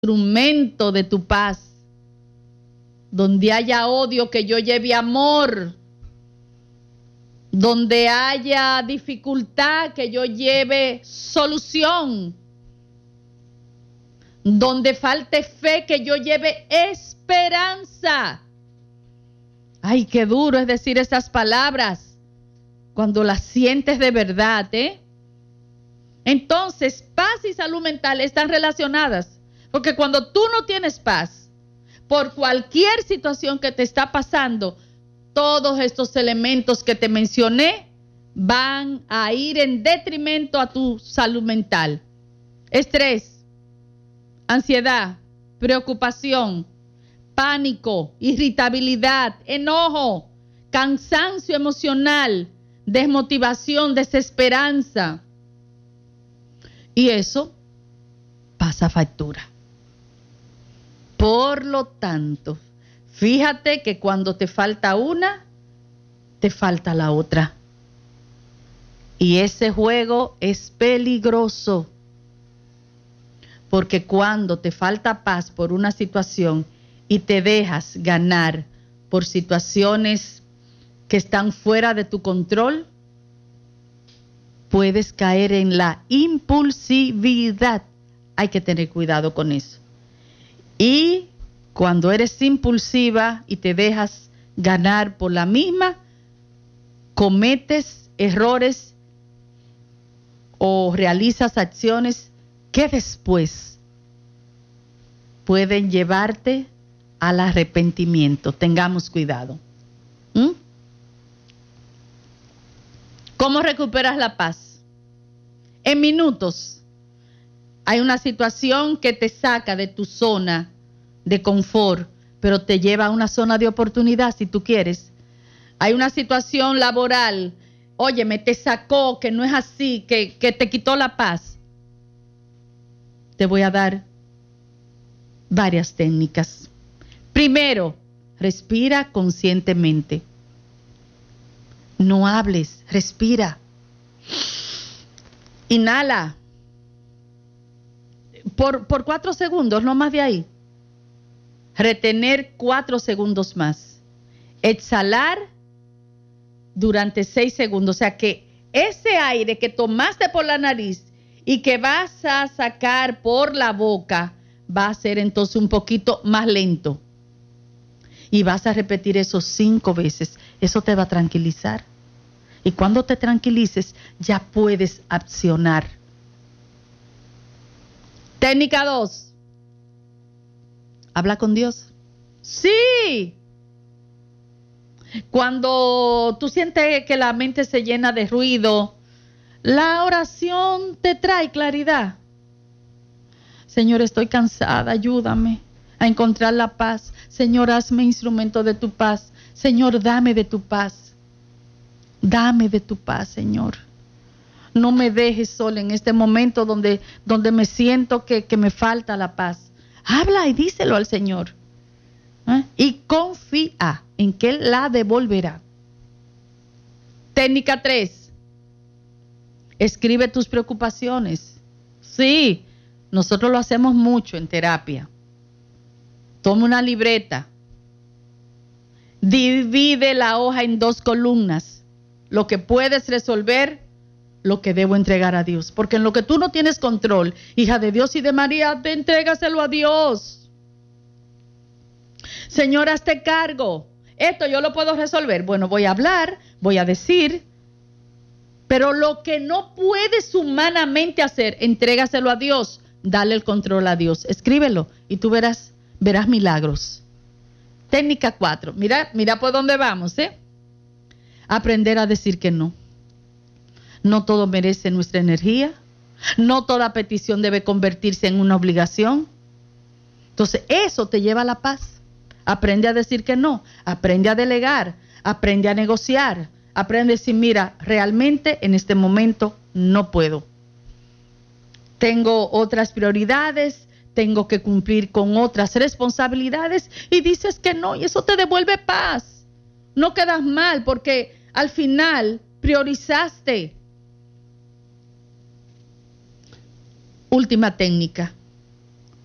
instrumento de tu paz. Donde haya odio, que yo lleve amor. Donde haya dificultad, que yo lleve solución. Donde falte fe, que yo lleve esperanza. Ay, qué duro es decir esas palabras cuando las sientes de verdad, ¿eh? Entonces, paz y salud mental están relacionadas, porque cuando tú no tienes paz, por cualquier situación que te está pasando, todos estos elementos que te mencioné van a ir en detrimento a tu salud mental. Estrés, ansiedad, preocupación, pánico, irritabilidad, enojo, cansancio emocional, desmotivación, desesperanza. Y eso pasa factura. Por lo tanto, fíjate que cuando te falta una, te falta la otra. Y ese juego es peligroso. Porque cuando te falta paz por una situación y te dejas ganar por situaciones que están fuera de tu control, puedes caer en la impulsividad. Hay que tener cuidado con eso. Y cuando eres impulsiva y te dejas ganar por la misma, cometes errores o realizas acciones que después pueden llevarte al arrepentimiento. Tengamos cuidado. ¿Cómo recuperas la paz? En minutos. Hay una situación que te saca de tu zona de confort, pero te lleva a una zona de oportunidad si tú quieres. Hay una situación laboral, óyeme, te sacó, que no es así, que te quitó la paz. Te voy a dar varias técnicas. Primero, respira conscientemente. No hables, respira. Inhala. Por 4 segundos, no más de ahí. Retener 4 segundos más. Exhalar durante 6 segundos. O sea que ese aire que tomaste por la nariz y que vas a sacar por la boca va a ser entonces un poquito más lento. Y vas a repetir eso 5 veces. Eso te va a tranquilizar. Y cuando te tranquilices, ya puedes accionar. Técnica 2. Habla con Dios. Sí. Cuando tú sientes que la mente se llena de ruido, la oración te trae claridad. Señor, estoy cansada, ayúdame a encontrar la paz. Señor, hazme instrumento de tu paz. Señor, dame de tu paz. Dame de tu paz, Señor. No me dejes sola en este momento donde me siento que me falta la paz. Habla y díselo al Señor. Y confía en que Él la devolverá. Técnica 3. Escribe tus preocupaciones. Sí, nosotros lo hacemos mucho en terapia. Toma una libreta. Divide la hoja en 2 columnas. Lo que puedes resolver, lo que debo entregar a Dios. Porque en lo que tú no tienes control, hija de Dios y de María, te entrégaselo a Dios. Señor, hazte cargo. Esto yo lo puedo resolver. Bueno, voy a hablar, voy a decir. Pero lo que no puedes humanamente hacer, entrégaselo a Dios. Dale el control a Dios. Escríbelo y tú verás milagros. Técnica 4. Mira por dónde vamos, ¿eh? Aprender a decir que no. No todo merece nuestra energía. No toda petición debe convertirse en una obligación. Entonces, eso te lleva a la paz. Aprende a decir que no. Aprende a delegar. Aprende a negociar. Aprende a decir, mira, realmente en este momento no puedo. Tengo otras prioridades. Tengo que cumplir con otras responsabilidades. Y dices que no. Y eso te devuelve paz. No quedas mal porque al final priorizaste. Última técnica.